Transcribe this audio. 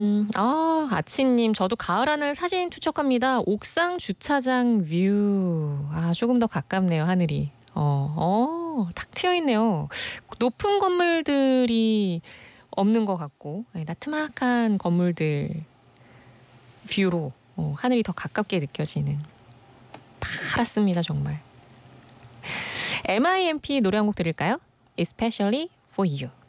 아치님, 저도 가을 하늘 사진 투척합니다. 옥상 주차장 뷰. 조금 더 가깝네요, 하늘이. 탁 트여 있네요. 높은 건물들이 없는 것 같고, 네, 나트막한 건물들 뷰로 하늘이 더 가깝게 느껴지는. 파랗습니다, 정말. MIMP 노래 한 곡 들을까요? Especially for you.